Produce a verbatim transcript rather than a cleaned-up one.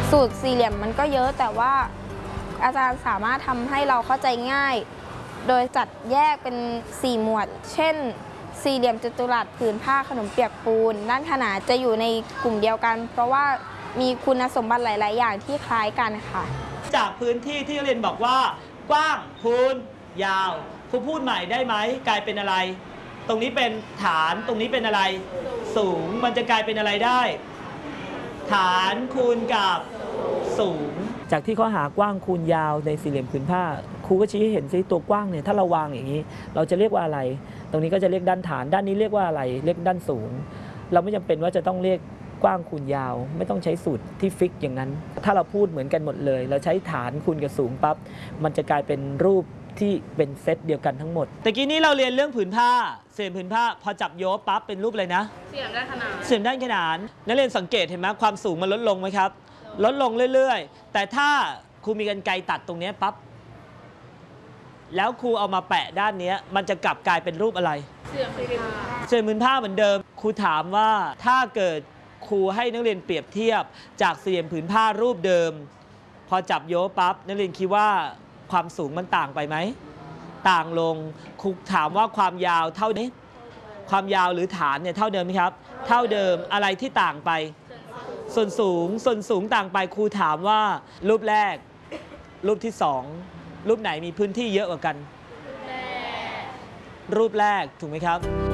สูตรสี่เหลี่ยมมันก็เยอะแต่ว่าอาจารย์สามารถทำให้เราเข้าใจง่ายโดยจัดแยกเป็นสี่หมวดเช่นสี่เหลี่ยมจัตุรัสผืนผ้าขนมเปียกปูนด้านขนานจะอยู่ในกลุ่มเดียวกันเพราะว่ามีคุณสมบัติหลายๆอย่างที่คล้ายกันค่ะจากพื้นที่ที่เรียนบอกว่ากว้างคูณยาวครูพูดใหม่ได้ไหมกลายเป็นอะไรตรงนี้เป็นฐานตรงนี้เป็นอะไรสูงมันจะกลายเป็นอะไรได้ฐานคูณกับสูงจากที่เขาหากว้างคูณยาวในสี่เหลี่ยมผืนผ้าครูก็ชี้ให้เห็นซิตัวกว้างเนี่ยถ้าเราวางอย่างนี้เราจะเรียกว่าอะไรตรงนี้ก็จะเรียกด้านฐานด้านนี้เรียกว่าอะไรเรียกด้านสูงเราไม่จำเป็นว่าจะต้องเรียกกว้างคูณยาวไม่ต้องใช้สูตรที่ฟิกอย่างนั้นถ้าเราพูดเหมือนกันหมดเลยเราใช้ฐานคูณกับสูงปั๊บมันจะกลายเป็นรูปที่เป็นเซตเดียวกันทั้งหมดแต่กี้นี้เราเรียนเรื่องผืนผ้าเสี่ยมผืนผ้าพอจับโยกปั๊บเป็นรูปอะไรนะเสี่ยมด้านขนานเสี่ยมด้านขนานนักเรียนสังเกตเห็นไหมความสูงมันลดลงไหมครับลดลงเรื่อยๆแต่ถ้าครูมีกรรไกรตัดตรงนี้ปั๊บแล้วครูเอามาแปะด้านนี้มันจะกลับกลายเป็นรูปอะไรเสี่ยมผืนผ้าเสี่ยมผืนผ้าเหมือนเดิมครูถามว่าถ้าเกิดครูให้นักเรียนเปรียบเทียบจากเสี่ยมผืนผ้ารูปเดิมพอจับโยกปั๊บนักเรียนคิดว่าความสูงมันต่างไปไหมต่างลงครูถามว่าความยาวเท่านี้ความยาวหรือฐานเนี่ยเท่าเดิมไหมครับเท่าเดิมอะไรที่ต่างไปส่วนสูงส่วนสูงต่างไปครูถามว่ารูปแรกรูปที่สองรูปไหนมีพื้นที่เยอะกว่ากันรูปแรกถูกไหมครับ